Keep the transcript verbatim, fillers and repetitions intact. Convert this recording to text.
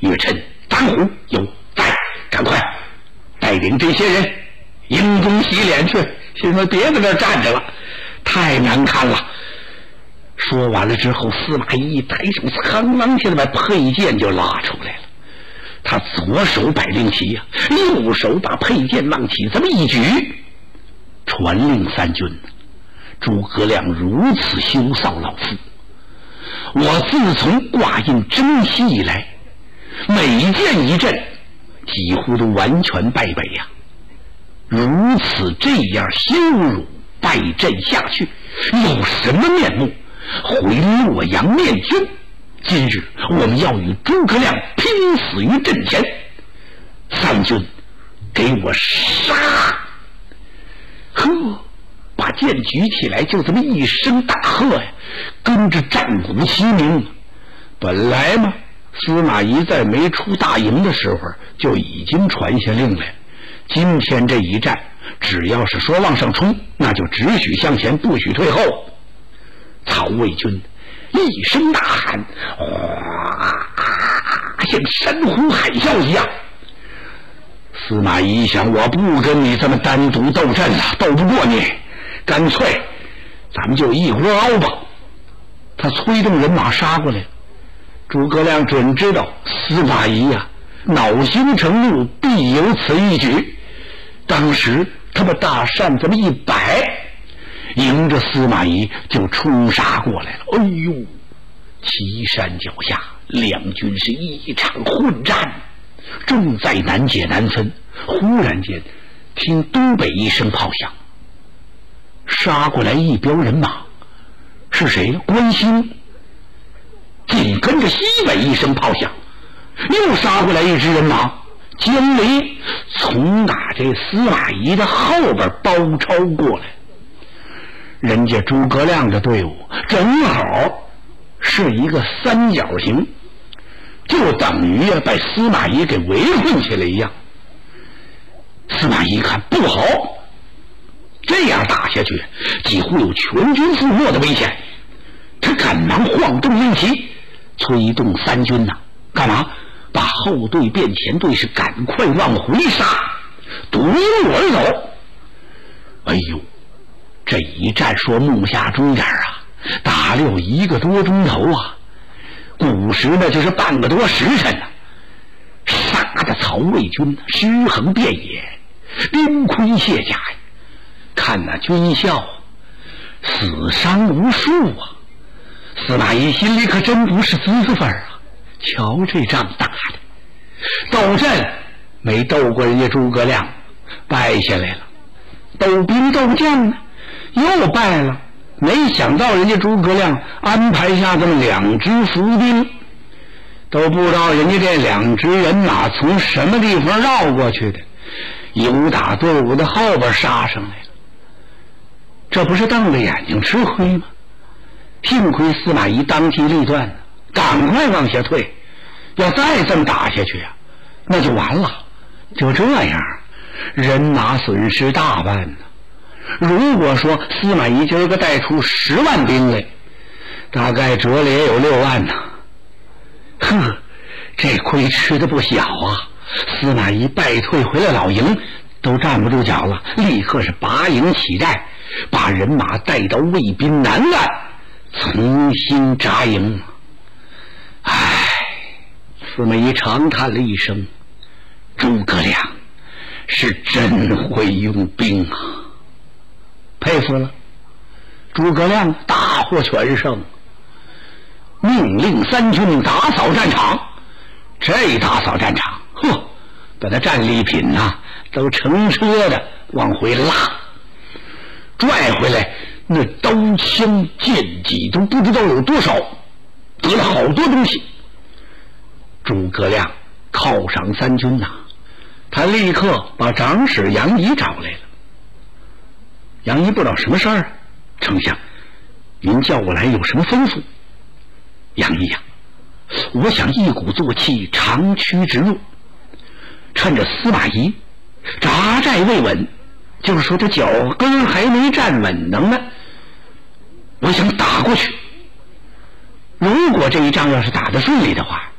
岳琛、张虎有在，赶快带领这些人营中洗脸去。心说别在这儿站着了，太难看了。说完了之后，司马懿一抬手，苍啷下来把佩剑就拉出来了。他左手摆令旗呀、啊，右手把佩剑往起这么一举，传令三军：诸葛亮如此羞臊老夫，我自从挂印征西以来，每见一阵几乎都完全败北呀、啊。如此这样羞辱败阵下去，有什么面目回洛阳面君？今日我们要与诸葛亮拼死于阵前，三军给我杀！呵，把剑举起来，就这么一声大喝呀，跟着战鼓齐鸣。本来嘛，司马懿在没出大营的时候就已经传下令来，今天这一战，只要是说往上冲，那就只许向前，不许退后。曹魏军一声大喊，哇，像山呼海啸一样。司马懿想，我不跟你这么单独斗阵了，斗不过你，干脆咱们就一锅熬吧。他催动人马杀过来。诸葛亮准知道司马懿呀、啊，恼羞成怒，必有此一举。当时他把大扇这么一摆，迎着司马懿就冲杀过来了。哎呦，岐山脚下，两军是一场混战，正在难解难分。忽然间，听东北一声炮响，杀过来一彪人马，是谁呢？关兴。紧跟着西北一声炮响，又杀过来一支人马，江离从打这司马懿的后边包抄过来。人家诸葛亮的队伍正好是一个三角形，就等于呀把司马懿给围困起来一样。司马懿看不好，这样打下去几乎有全军覆没的危险，他赶忙晃动令旗，催动三军呐、啊，干嘛？把后队变前队，是赶快往回杀，夺营而走。哎呦，这一战说目下中点啊，打了有一个多钟头啊，古时呢就是半个多时辰呢、啊，杀的曹魏军尸横遍野，兵盔卸甲呀，看那军校死伤无数啊。司马懿心里可真不是滋滋味啊！瞧这仗打的，斗阵没斗过人家诸葛亮，败下来了；斗兵斗将呢，又败了。没想到人家诸葛亮安排下这么两支伏兵，都不知道人家这两支人马从什么地方绕过去的，由打队伍的后边杀上来了。这不是瞪着眼睛吃亏吗？幸亏司马懿当机立断，赶快往下退。要再这么打下去啊，那就完了。就这样，人马损失大半呢。如果说司马懿今儿个带出十万兵来，大概折了也有六万呢。呵，这亏吃的不小啊！司马懿败退回了老营，都站不住脚了，立刻是拔营起寨，把人马带到魏滨南岸，重新扎营。唉，司马懿长叹了一声，诸葛亮是真会用兵啊，佩服了。诸葛亮大获全胜，命令三军打扫战场。这打扫战场，呵，把那战利品呐、啊、都乘车的往回拉，拽回来那刀枪剑戟都不知道有多少，得了好多东西。诸葛亮犒赏三军呐、啊，他立刻把长史杨仪找来了。杨仪不知道什么事儿，丞相，您叫我来有什么吩咐？杨仪呀、啊，我想一鼓作气，长驱直入，趁着司马懿扎寨未稳，就是说他脚跟还没站稳当呢，我想打过去。如果这一仗要是打得顺利的话，